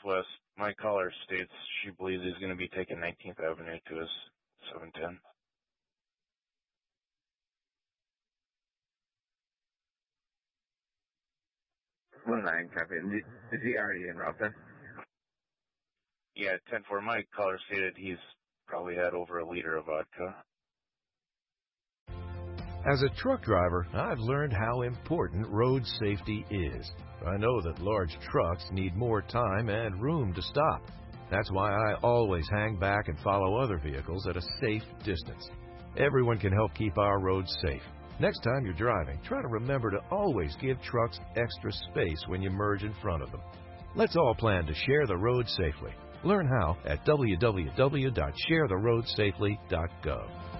Southwest. My caller states she believes he's going to be taking 19th Avenue to his 710. Well, 9 copy. Is he already en route then? Yeah, 10-4. My caller stated he's probably had over a liter of vodka. As a truck driver, I've learned how important road safety is. I know that large trucks need more time and room to stop. That's why I always hang back and follow other vehicles at a safe distance. Everyone can help keep our roads safe. Next time you're driving, try to remember to always give trucks extra space when you merge in front of them. Let's all plan to share the road safely. Learn how at www.sharetheroadsafely.gov.